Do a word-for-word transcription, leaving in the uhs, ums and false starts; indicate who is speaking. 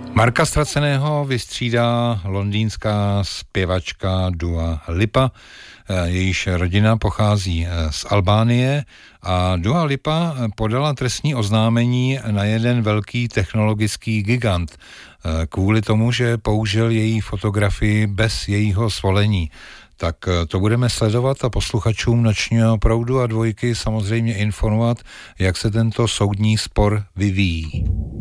Speaker 1: Marka Ztraceného vystřídá londýnská zpěvačka Dua Lipa. Jejíž rodina pochází z Albánie a Dua Lipa podala trestní oznámení na jeden velký technologický gigant kvůli tomu, že použil její fotografii bez jejího svolení. Tak to budeme sledovat a posluchačům Nočního proudu a dvojky samozřejmě informovat, jak se tento soudní spor vyvíjí.